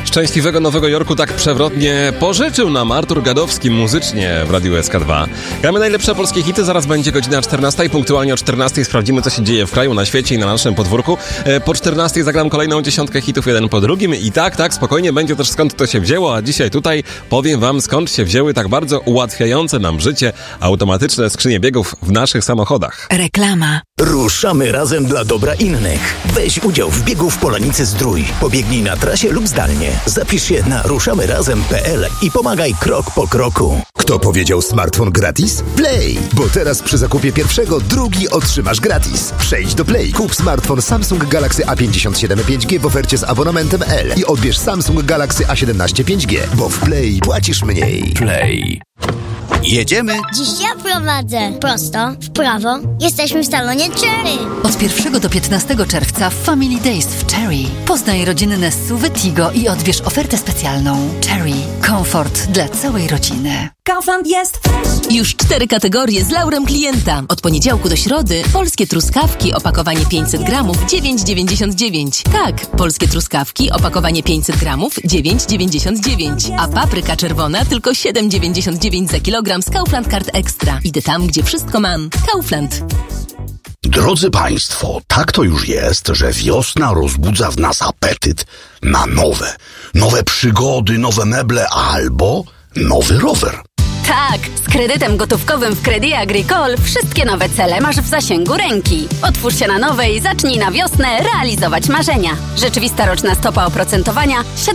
Szczęśliwego Nowego Jorku tak przewrotnie pożyczył nam Artur Gadowski muzycznie w Radiu SK2. Gramy najlepsze polskie hity, zaraz będzie godzina 14 i punktualnie o 14 sprawdzimy, co się dzieje w kraju, na świecie i na naszym podwórku. Po 14 zagram kolejną 10 hitów jeden po drugim i tak, spokojnie będzie też skąd to się wzięło, a dzisiaj tutaj powiem wam, skąd się wzięły tak bardzo ułatwiające nam życie automatyczne skrzynie biegów w naszych samochodach. Reklama. Ruszamy razem dla dobra innych. Weź udział w biegu w Polanicy Zdrój. Pobiegnij na trasie lub zdalnie. Zapisz się na ruszamyrazem.pl i pomagaj krok po kroku. Kto powiedział smartfon gratis? Play! Bo teraz przy zakupie pierwszego drugi otrzymasz gratis. Przejdź do Play. Kup smartfon Samsung Galaxy A57 5G w ofercie z abonamentem L i odbierz Samsung Galaxy A17 5G, bo w Play płacisz mniej. Play. Jedziemy? Dziś ja prowadzę. Prosto, w prawo. Jesteśmy w salonie Cherry. Od 1 do 15 czerwca w Family Days w Cherry. Poznaj rodzinne SUV Tigo i odbierz ofertę specjalną. Cherry. Komfort dla całej rodziny. Kaufland jest fresh. Już 4 kategorie z laurem klienta. Od poniedziałku do środy polskie truskawki, opakowanie 500 gramów, 9,99. Tak, polskie truskawki, opakowanie 500 gramów, 9,99. A papryka czerwona tylko 7,99 za kilogram z Kaufland Card Extra. Idę tam, gdzie wszystko mam. Kaufland. Drodzy Państwo, tak to już jest, że wiosna rozbudza w nas apetyt na nowe przygody, nowe meble albo nowy rower. Tak, z kredytem gotówkowym w Crédit Agricole wszystkie nowe cele masz w zasięgu ręki. Otwórz się na nowe i zacznij na wiosnę realizować marzenia. Rzeczywista roczna stopa oprocentowania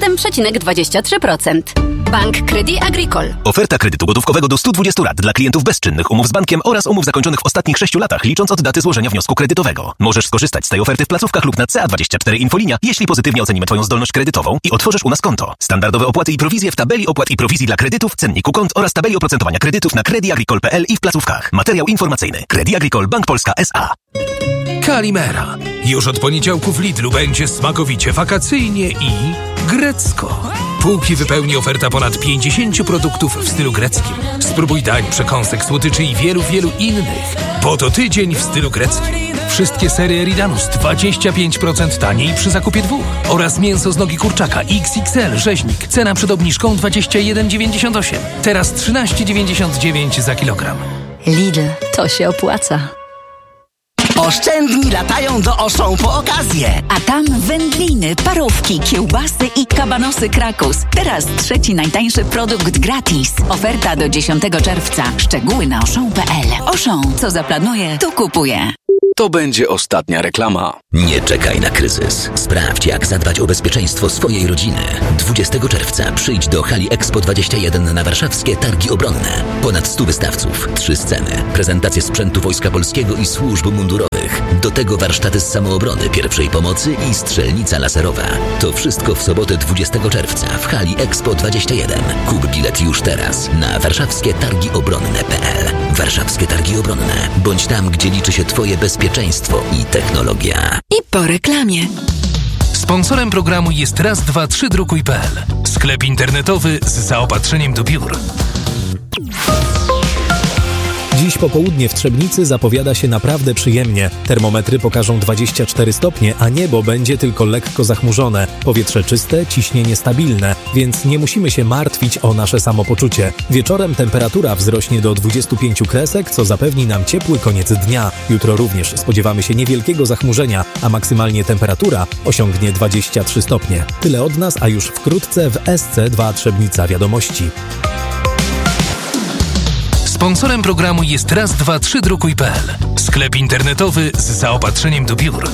7,23%. Bank Crédit Agricole. Oferta kredytu gotówkowego do 120 lat dla klientów bezczynnych, umów z bankiem oraz umów zakończonych w ostatnich 6 latach, licząc od daty złożenia wniosku kredytowego. Możesz skorzystać z tej oferty w placówkach lub na CA24 Infolinia, jeśli pozytywnie ocenimy Twoją zdolność kredytową i otworzysz u nas konto. Standardowe opłaty i prowizje w tabeli opłat i prowizji dla kredytów, cenniku kont oraz tabeli oprocentowania kredytów na crediagricole.pl i w placówkach. Materiał informacyjny. Crédit Agricole Bank Polska S.A. Kalimera. Już od poniedziałku w Lidlu będzie smakowicie wakacyjnie i grecko. Półki wypełni oferta ponad 50 produktów w stylu greckim. Spróbuj dań, przekąsek, słodyczy i wielu innych. Bo to tydzień w stylu greckim. Wszystkie serie Eridanus 25% taniej przy zakupie 2. Oraz mięso z nogi kurczaka XXL rzeźnik. Cena przed obniżką 21,98. Teraz 13,99 za kilogram. Lidl, to się opłaca. Oszczędni latają do Auchan po okazję. A tam wędliny, parówki, kiełbasy i kabanosy Krakus. Teraz 3. najtańszy produkt gratis. Oferta do 10 czerwca. Szczegóły na Auchan.pl. Auchan, co zaplanuje, to kupuje. To będzie ostatnia reklama. Nie czekaj na kryzys. Sprawdź, jak zadbać o bezpieczeństwo swojej rodziny. 20 czerwca przyjdź do hali Expo 21 na warszawskie Targi Obronne. Ponad 100 wystawców, 3 sceny, prezentacje sprzętu Wojska Polskiego i służb mundurowych. Do tego warsztaty z samoobrony, pierwszej pomocy i strzelnica laserowa. To wszystko w sobotę 20 czerwca w hali Expo 21. Kup bilet już teraz na warszawskietargiobronne.pl. Warszawskie Targi Obronne. Bądź tam, gdzie liczy się Twoje bezpieczeństwo i technologia. I po reklamie. Sponsorem programu jest raz232.pl. Sklep internetowy z zaopatrzeniem do biur. Dziś popołudnie w Trzebnicy zapowiada się naprawdę przyjemnie. Termometry pokażą 24 stopnie, a niebo będzie tylko lekko zachmurzone. Powietrze czyste, ciśnienie stabilne, więc nie musimy się martwić o nasze samopoczucie. Wieczorem temperatura wzrośnie do 25 kresek, co zapewni nam ciepły koniec dnia. Jutro również spodziewamy się niewielkiego zachmurzenia, a maksymalnie temperatura osiągnie 23 stopnie. Tyle od nas, a już wkrótce w SC2 Trzebnica Wiadomości. Sponsorem programu jest raz232.pl. Sklep internetowy z zaopatrzeniem do biur.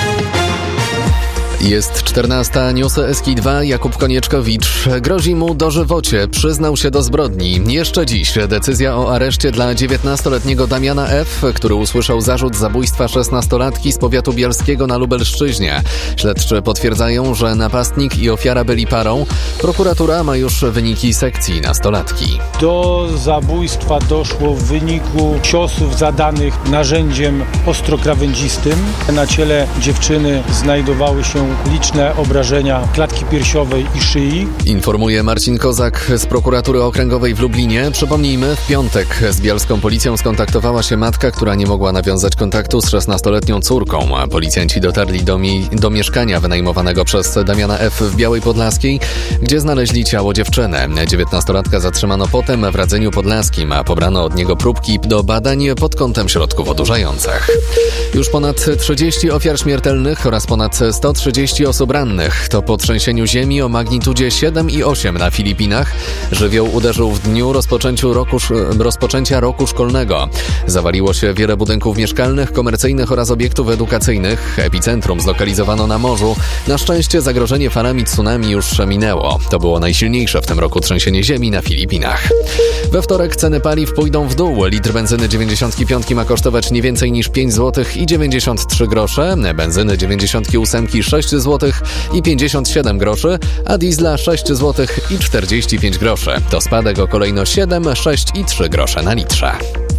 Jest 14, newsy SK2, Jakub Konieczkowicz. Grozi mu dożywocie, przyznał się do zbrodni. Jeszcze dziś decyzja o areszcie dla 19-letniego Damiana F., który usłyszał zarzut zabójstwa 16-latki z powiatu bielskiego na Lubelszczyźnie. Śledczy potwierdzają, że napastnik i ofiara byli parą. Prokuratura ma już wyniki sekcji nastolatki. Do zabójstwa doszło w wyniku ciosów zadanych narzędziem ostrokrawędzistym. Na ciele dziewczyny znajdowały się liczne obrażenia klatki piersiowej i szyi. Informuje Marcin Kozak z prokuratury okręgowej w Lublinie. Przypomnijmy, w piątek z bielską policją skontaktowała się matka, która nie mogła nawiązać kontaktu z 16-letnią córką. Policjanci dotarli do mieszkania wynajmowanego przez Damiana F. w Białej Podlaskiej, gdzie znaleźli ciało dziewczyny. 19-latka zatrzymano potem w Radzeniu Podlaskim, a pobrano od niego próbki do badań pod kątem środków odurzających. Już ponad 30 ofiar śmiertelnych oraz ponad 130 osób rannych. To po trzęsieniu ziemi o magnitudzie 7,8 na Filipinach. Żywioł uderzył w dniu rozpoczęcia roku szkolnego. Zawaliło się wiele budynków mieszkalnych, komercyjnych oraz obiektów edukacyjnych. Epicentrum zlokalizowano na morzu. Na szczęście zagrożenie falami tsunami już minęło. To było najsilniejsze w tym roku trzęsienie ziemi na Filipinach. We wtorek ceny paliw pójdą w dół. Litr benzyny 95 ma kosztować nie więcej niż 5 zł i 93 grosze, benzyny 98 6 zł i 57 groszy, a diesla 6 zł i 45 groszy. To spadek o kolejno 7, 6 i 3 grosze na litrze.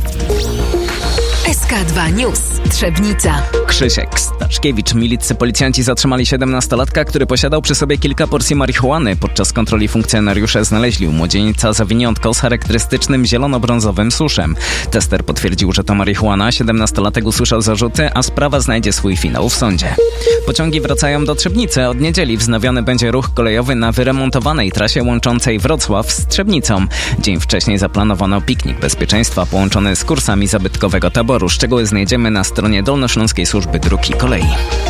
SK2 News. Trzebnica. Krzysiek Staszkiewicz. Milicy policjanci zatrzymali 17-latka, który posiadał przy sobie kilka porcji marihuany. Podczas kontroli funkcjonariusze znaleźli u młodzieńca zawiniątko z charakterystycznym zielono-brązowym suszem. Tester potwierdził, że to marihuana. 17-latek usłyszał zarzuty, a sprawa znajdzie swój finał w sądzie. Pociągi wracają do Trzebnicy. Od niedzieli wznowiony będzie ruch kolejowy na wyremontowanej trasie łączącej Wrocław z Trzebnicą. Dzień wcześniej zaplanowano piknik bezpieczeństwa połączony z kursami zabytkowego taboru. Szczegóły znajdziemy na stronie Dolnośląskiej Służby Dróg i Kolei.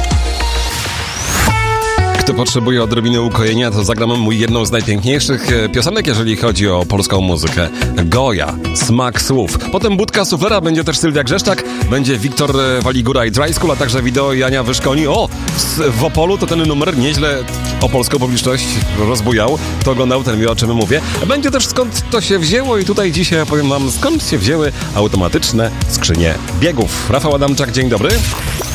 Kto potrzebuje odrobiny ukojenia, to zagram jedną z najpiękniejszych piosenek, jeżeli chodzi o polską muzykę. Goja, Smak słów. Potem Budka Suflera, będzie też Sylwia Grzeszczak, będzie Wiktor Waligura i Dry School, a także wideo Jania Wyszkoni. W Opolu to ten numer nieźle opolską publiczność rozbujał. Kto oglądał, ten wie, o czym mówię. Będzie też skąd to się wzięło i tutaj dzisiaj powiem wam, skąd się wzięły automatyczne skrzynie biegów. Rafał Adamczak, dzień dobry.